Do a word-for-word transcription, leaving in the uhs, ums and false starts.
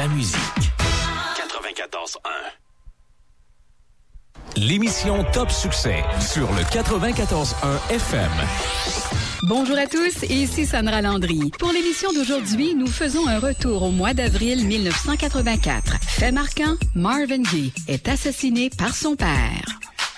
la musique. quatre-vingt-quatorze un. L'émission Top Succès sur le quatre-vingt-quatorze un F M. Bonjour à tous, ici Sandra Landry. Pour l'émission d'aujourd'hui, nous faisons un retour au mois d'avril mille neuf cent quatre-vingt-quatre. Fait marquant, Marvin Gaye est assassiné par son père.